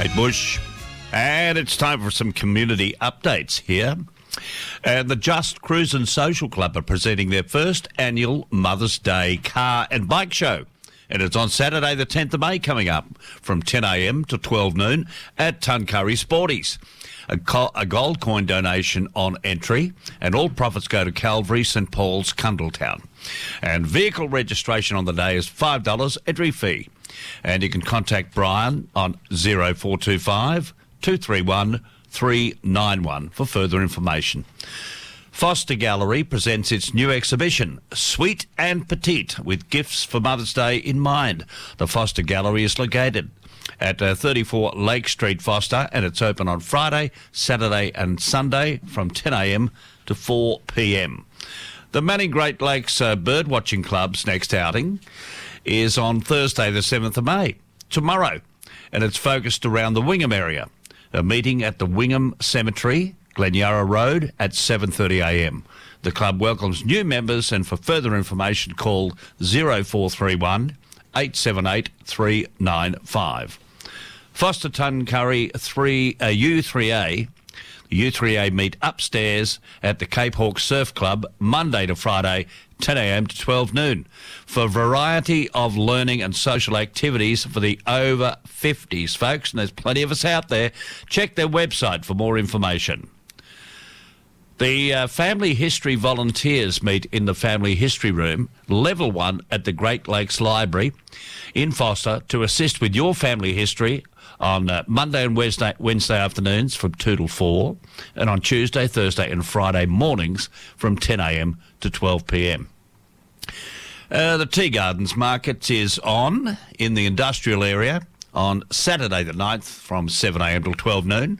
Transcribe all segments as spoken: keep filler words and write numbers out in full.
Kate Bush. And it's time for some community updates here. And the Just Cruisin' Social Club are presenting their first annual Mother's Day car and bike show. And it's on Saturday the tenth of May coming up from ten a m to twelve noon at Tuncurry Sporties. A, co- a gold coin donation on entry, and all profits go to Calvary, St Paul's, Cundletown. And vehicle registration on the day is five dollars entry fee. And you can contact Brian on zero four two five, two three one, three nine one for further information. Foster Gallery presents its new exhibition, Sweet and Petite, with gifts for Mother's Day in mind. The Foster Gallery is located at uh, thirty-four Lake Street, Foster, and it's open on Friday, Saturday and Sunday from ten a m to four p m. The Manning Great Lakes uh, Birdwatching Club's next outing is on Thursday the seventh of May, tomorrow, and it's focused around the Wingham area. A meeting at the Wingham Cemetery, Glen Yarra Road at seven thirty a m. The club welcomes new members, and for further information call zero four three one, eight seven eight, three nine five. Foster Tuncurry three, uh, U three A. The U three A meet upstairs at the Cape Hawk Surf Club Monday to Friday, ten a m to twelve noon, for a variety of learning and social activities for the over fifties, folks, and there's plenty of us out there. Check their website for more information. The uh, Family History Volunteers meet in the Family History Room, Level one at the Great Lakes Library in Foster to assist with your family history on uh, Monday and Wednesday, Wednesday afternoons from two till four, and on Tuesday, Thursday and Friday mornings from ten a m to twelve p m. Uh, the Tea Gardens Market is on in the industrial area on Saturday the ninth from seven a m till twelve noon.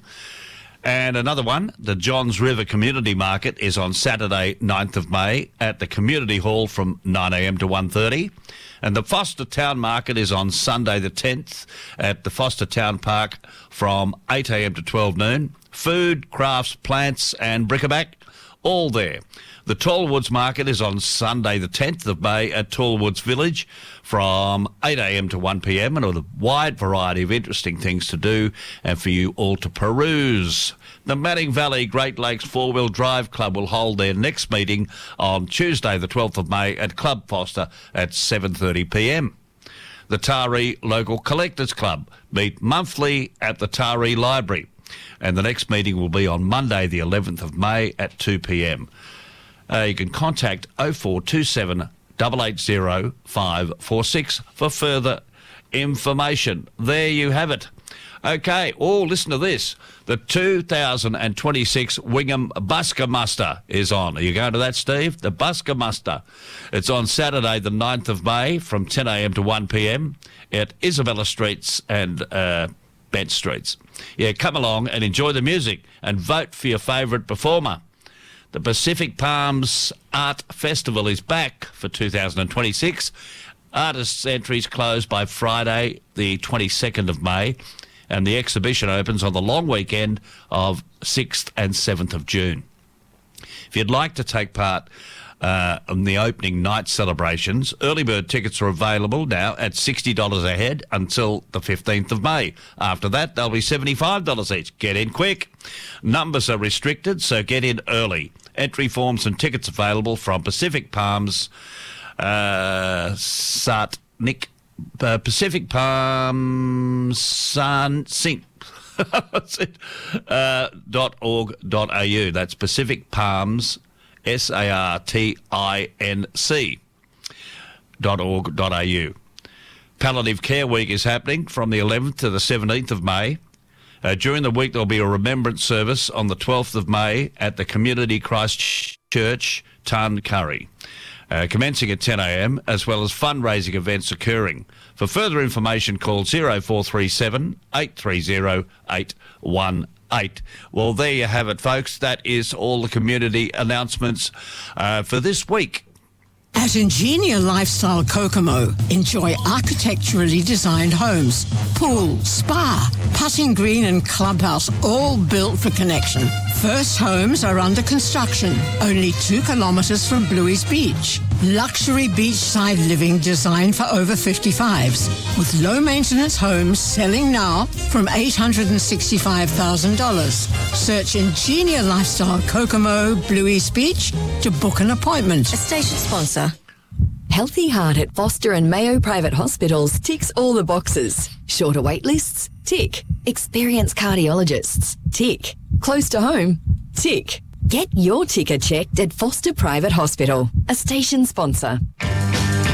And another one, the Johns River Community Market, is on Saturday ninth of May at the Community Hall from nine a m to one thirty. And the Foster Town Market is on Sunday the tenth at the Foster Town Park from eight a m to twelve noon. Food, crafts, plants and bric-a-brac, all there. The Tallwoods Market is on Sunday the tenth of May at Tallwoods Village from eight a m to one p m, and with a wide variety of interesting things to do and for you all to peruse. The Manning Valley Great Lakes Four-Wheel Drive Club will hold their next meeting on Tuesday the twelfth of May at Club Foster at seven thirty p m. The Taree Local Collectors Club meet monthly at the Taree Library, and the next meeting will be on Monday the eleventh of May at two p m. Uh, you can contact oh four two seven, eight eight zero, five four six for further information. There you have it. Okay, oh, listen to this. The two thousand twenty-six Wingham Busker Muster is on. Are you going to that, Steve? The Busker Muster. It's on Saturday the ninth of May from ten a m to one p m at Isabella Streets and uh, Bent Streets. Yeah, come along and enjoy the music and vote for your favourite performer. The Pacific Palms Art Festival is back for two thousand twenty-six. Artists' entries close by Friday, the twenty-second of May, and the exhibition opens on the long weekend of sixth and seventh of June. If you'd like to take part uh, in the opening night celebrations, early bird tickets are available now at sixty dollars a head until the fifteenth of May. After that, they'll be seventy-five dollars each. Get in quick. Numbers are restricted, so get in early. Entry forms and tickets available from Pacific Palms, uh, Satnik, uh, Pacific Palms, Sun, Sink, uh, dot org dot a u. That's Pacific Palms, S A R T I N C, dot org dot a u. Palliative Care Week is happening from the eleventh to the seventeenth of May. Uh, during the week, there'll be a remembrance service on the twelfth of May at the Community Christ Church, Tuncurry, uh, commencing at ten a m, as well as fundraising events occurring. For further information, call zero four three seven, eight three zero, eight one eight. Well, there you have it, folks. That is all the community announcements uh, for this week. At Ingenia Lifestyle Kokomo, enjoy architecturally designed homes, pool, spa, putting green and clubhouse, all built for connection. First homes are under construction, only two kilometres from Bluey's Beach. Luxury beachside living designed for over fifty-fives, with low-maintenance homes selling now from eight hundred sixty-five thousand dollars. Search Ingenia Lifestyle Kokomo Blue East Beach to book an appointment. A station sponsor. Healthy Heart at Foster and Mayo Private Hospitals ticks all the boxes. Shorter wait lists? Tick. Experienced cardiologists? Tick. Close to home? Tick. Get your ticker checked at Foster Private Hospital, a station sponsor.